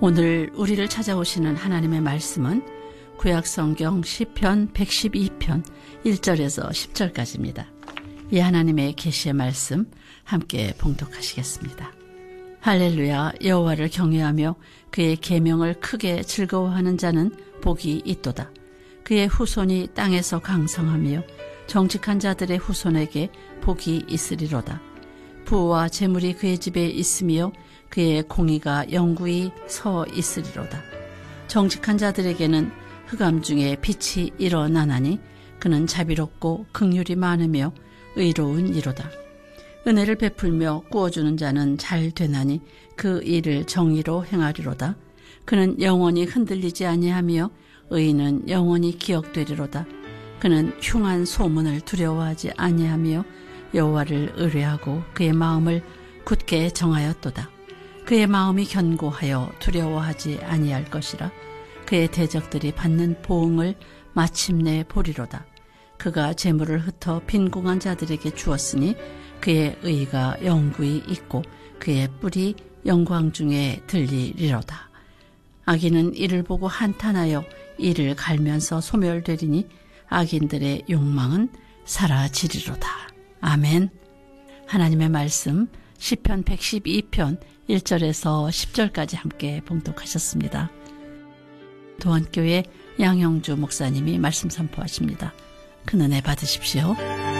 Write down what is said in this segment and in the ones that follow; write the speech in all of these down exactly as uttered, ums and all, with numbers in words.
오늘 우리를 찾아오시는 하나님의 말씀은 구약성경 시편 백십이 편 일 절에서 십 절까지입니다. 이 하나님의 계시의 말씀 함께 봉독하시겠습니다. 할렐루야. 여호와를 경외하며 그의 계명을 크게 즐거워하는 자는 복이 있도다. 그의 후손이 땅에서 강성하며 정직한 자들의 후손에게 복이 있으리로다. 부와 재물이 그의 집에 있으며 그의 공의가 영구히 서 있으리로다. 정직한 자들에게는 흑암 중에 빛이 일어나나니 그는 자비롭고 긍휼이 많으며 의로운 이로다. 은혜를 베풀며 구워주는 자는 잘 되나니 그 일을 정의로 행하리로다. 그는 영원히 흔들리지 아니하며 의인은 영원히 기억되리로다. 그는 흉한 소문을 두려워하지 아니하며 여호와를 의뢰하고 그의 마음을 굳게 정하였도다. 그의 마음이 견고하여 두려워하지 아니할 것이라. 그의 대적들이 받는 보응을 마침내 보리로다. 그가 재물을 흩어 빈궁한 자들에게 주었으니 그의 의가 영구히 있고 그의 뿔이 영광 중에 들리리로다. 악인은 이를 보고 한탄하여 이를 갈면서 소멸되리니 악인들의 욕망은 사라지리로다. 아멘. 하나님의 말씀 시편 백십이 편 일 절에서 십 절까지 함께 봉독하셨습니다. 도안교회 양형주 목사님이 말씀 선포하십니다. 큰 은혜 받으십시오.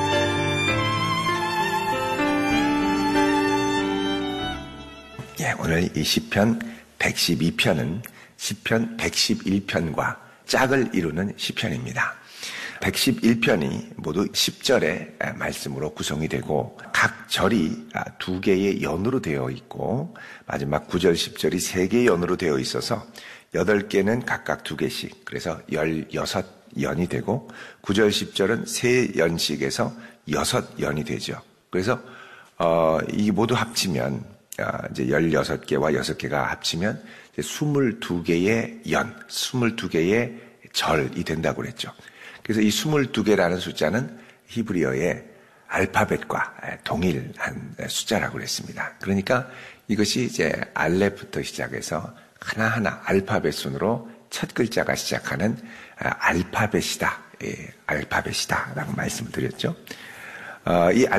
예, 오늘 이 시편 백십이 편은 시편 백십일 편과 짝을 이루는 시편입니다. 백십일 편이 모두 십 절의 말씀으로 구성이 되고 각 절이 두 개의 연으로 되어 있고 마지막 구 절, 십 절이 세 개의 연으로 되어 있어서 여덟 개는 각각 두 개씩, 그래서 열여섯 연이 되고 구 절, 십 절은 세 연씩에서 여섯 연이 되죠. 그래서 어, 이 모두 합치면 어, 이제 열여섯 개와 여섯 개가 합치면 이제 스물두 개의 연, 스물두 개의 절이 된다고 그랬죠. 그래서 이 스물두 개라는 숫자는 히브리어의 알파벳과 동일한 숫자라고 그랬습니다. 그러니까 이것이 이제 알렙부터 시작해서 하나하나 알파벳 순으로 첫 글자가 시작하는 알파벳이다. 예, 알파벳이다. 라고 말씀을 드렸죠. 어, 이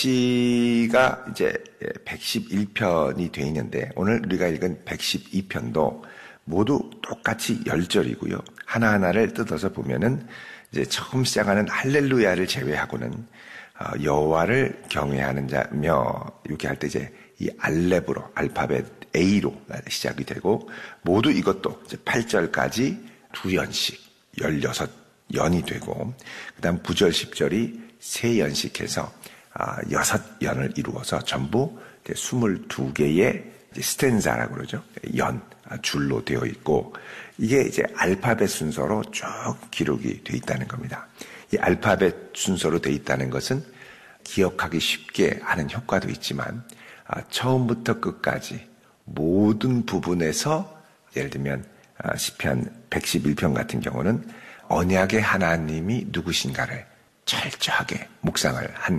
알파벳이가 이제 백십일 편이 되어 있는데 오늘 우리가 읽은 백십이 편도 모두 똑같이 열 절이고요. 하나하나를 뜯어서 보면은 이제 처음 시작하는 할렐루야를 제외하고는 여호와를 경외하는 자며 이렇게 할 때 이제 이 알렙으로 알파벳 A로 시작이 되고 모두 이것도 이제 팔 절까지 두 연씩 열여섯 연이 되고 그다음 구 절, 십 절이 세 연씩 해서 여섯 연을 이루어서 전부 스물두 개의 스탠자라고 그러죠. 연, 줄로 되어 있고 이게 이제 알파벳 순서로 쭉 기록이 되어 있다는 겁니다. 이 알파벳 순서로 되어 있다는 것은 기억하기 쉽게 하는 효과도 있지만 처음부터 끝까지 모든 부분에서 예를 들면 시편 백십일 편 같은 경우는 언약의 하나님이 누구신가를 철저하게 묵상을 한